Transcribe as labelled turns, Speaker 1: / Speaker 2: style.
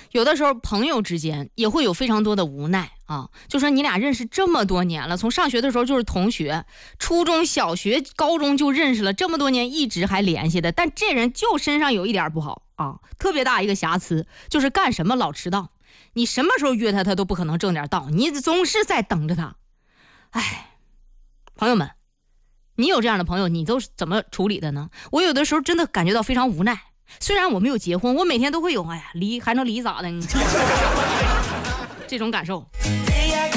Speaker 1: 有的时候朋友之间也会有非常多的无奈啊，就说你俩认识这么多年了，从上学的时候就是同学，初中小学高中就认识了，这么多年一直还联系的，但这人就身上有一点不好啊，特别大一个瑕疵，就是干什么老迟到，你什么时候约他他都不可能正点到，你总是在等着他。哎，朋友们，你有这样的朋友你都是怎么处理的呢？我有的时候真的感觉到非常无奈，虽然我没有结婚，我每天都会有哎呀离还能离咋的这种感受。